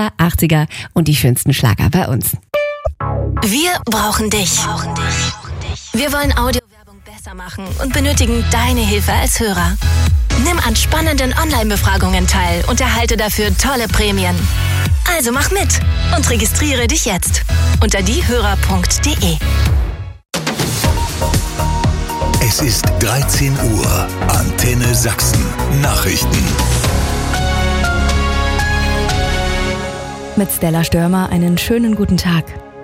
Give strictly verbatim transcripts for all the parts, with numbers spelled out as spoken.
siebziger, achtziger und die schönsten Schlager bei uns. Wir brauchen dich. Wir wollen Audiowerbung besser machen und benötigen deine Hilfe als Hörer. Nimm an spannenden Online-Befragungen teil und erhalte dafür tolle Prämien. Also mach mit und registriere dich jetzt unter diehörer punkt de. Es ist dreizehn Uhr. Antenne Sachsen. Nachrichten. Mit Stella Störmer einen schönen guten Tag.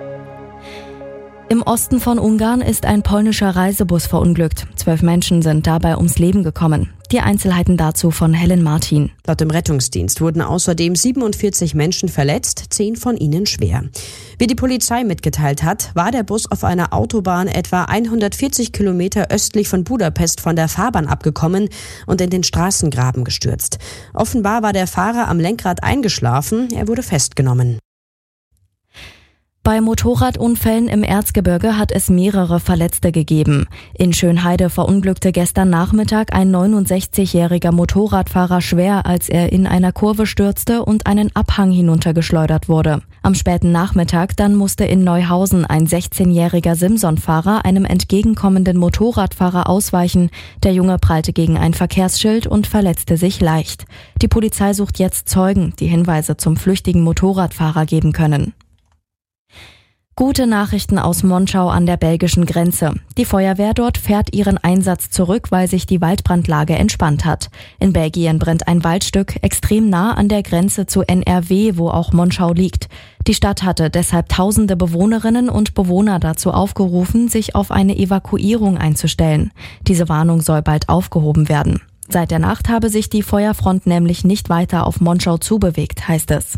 Im Osten von Ungarn ist ein polnischer Reisebus verunglückt. Zwölf Menschen sind dabei ums Leben gekommen. Die Einzelheiten dazu von Helen Martin. Laut dem Rettungsdienst wurden außerdem siebenundvierzig Menschen verletzt, zehn von ihnen schwer. Wie die Polizei mitgeteilt hat, war der Bus auf einer Autobahn etwa hundertvierzig Kilometer östlich von Budapest von der Fahrbahn abgekommen und in den Straßengraben gestürzt. Offenbar war der Fahrer am Lenkrad eingeschlafen, er wurde festgenommen. Bei Motorradunfällen im Erzgebirge hat es mehrere Verletzte gegeben. In Schönheide verunglückte gestern Nachmittag ein neunundsechzigjähriger Motorradfahrer schwer, als er in einer Kurve stürzte und einen Abhang hinuntergeschleudert wurde. Am späten Nachmittag dann musste in Neuhausen ein sechzehnjähriger Simson-Fahrer einem entgegenkommenden Motorradfahrer ausweichen. Der Junge prallte gegen ein Verkehrsschild und verletzte sich leicht. Die Polizei sucht jetzt Zeugen, die Hinweise zum flüchtigen Motorradfahrer geben können. Gute Nachrichten aus Monschau an der belgischen Grenze. Die Feuerwehr dort fährt ihren Einsatz zurück, weil sich die Waldbrandlage entspannt hat. In Belgien brennt ein Waldstück extrem nah an der Grenze zu N R W, wo auch Monschau liegt. Die Stadt hatte deshalb tausende Bewohnerinnen und Bewohner dazu aufgerufen, sich auf eine Evakuierung einzustellen. Diese Warnung soll bald aufgehoben werden. Seit der Nacht habe sich die Feuerfront nämlich nicht weiter auf Monschau zubewegt, heißt es.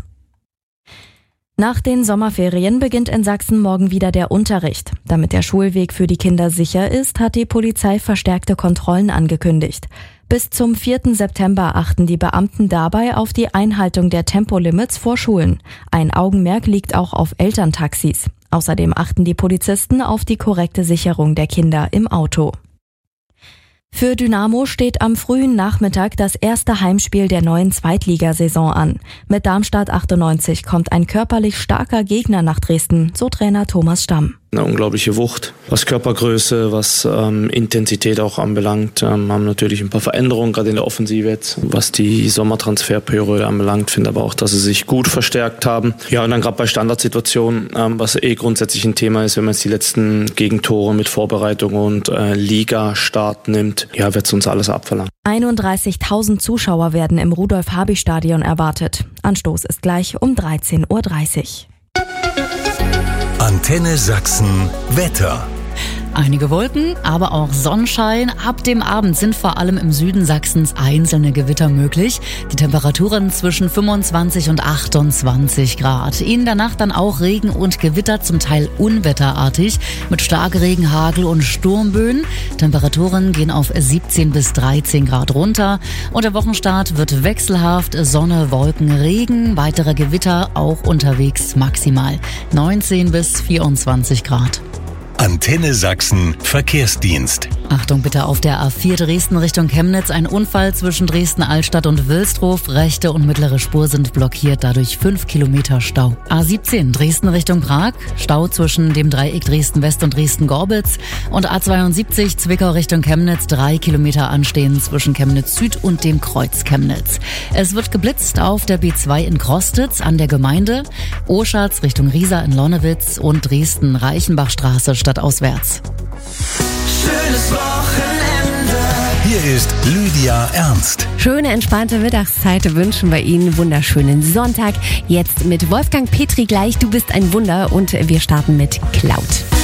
Nach den Sommerferien beginnt in Sachsen morgen wieder der Unterricht. Damit der Schulweg für die Kinder sicher ist, hat die Polizei verstärkte Kontrollen angekündigt. Bis zum vierten September achten die Beamten dabei auf die Einhaltung der Tempolimits vor Schulen. Ein Augenmerk liegt auch auf Elterntaxis. Außerdem achten die Polizisten auf die korrekte Sicherung der Kinder im Auto. Für Dynamo steht am frühen Nachmittag das erste Heimspiel der neuen Zweitligasaison an. Mit Darmstadt achtundneunzig kommt ein körperlich starker Gegner nach Dresden, so Trainer Thomas Stamm. Eine unglaubliche Wucht, was Körpergröße, was ähm, Intensität auch anbelangt. Ähm, haben natürlich ein paar Veränderungen, gerade in der Offensive jetzt, was die Sommertransferperiode anbelangt. Finde aber auch, dass sie sich gut verstärkt haben. Ja, und dann gerade bei Standardsituationen, ähm, was eh grundsätzlich ein Thema ist, wenn man jetzt die letzten Gegentore mit Vorbereitung und äh, Ligastart nimmt, ja, wird es uns alles abverlangt. einunddreißigtausend Zuschauer werden im Rudolf-Habich-Stadion erwartet. Anstoß ist gleich um dreizehn Uhr dreißig. Antenne Sachsen Wetter. Einige Wolken, aber auch Sonnenschein. Ab dem Abend sind vor allem im Süden Sachsens einzelne Gewitter möglich. Die Temperaturen zwischen fünfundzwanzig und achtundzwanzig Grad. In der Nacht dann auch Regen und Gewitter, zum Teil unwetterartig, mit Starkregen, Hagel und Sturmböen. Temperaturen gehen auf siebzehn bis dreizehn Grad runter. Und der Wochenstart wird wechselhaft. Sonne, Wolken, Regen, weitere Gewitter auch unterwegs maximal neunzehn bis vierundzwanzig Grad. Antenne Sachsen Verkehrsdienst. Achtung bitte auf der A vier Dresden Richtung Chemnitz. Ein Unfall zwischen Dresden-Altstadt und Wilsdruf. Rechte und mittlere Spur sind blockiert, dadurch fünf Kilometer Stau. A siebzehn Dresden Richtung Prag. Stau zwischen dem Dreieck Dresden-West und Dresden-Gorbitz. Und A zweiundsiebzig Zwickau Richtung Chemnitz. Drei Kilometer anstehen zwischen Chemnitz Süd und dem Kreuz Chemnitz. Es wird geblitzt auf der B zwei in Krostitz an der Gemeinde. Oschatz Richtung Riesa in Lonnewitz und Dresden-Reichenbachstraße stadtauswärts. Schönes Wochenende. Hier ist Lydia Ernst. Schöne, entspannte Mittagszeit wünschen wir Ihnen. Wunderschönen Sonntag. Jetzt mit Wolfgang Petri gleich. Du bist ein Wunder und wir starten mit Cloud.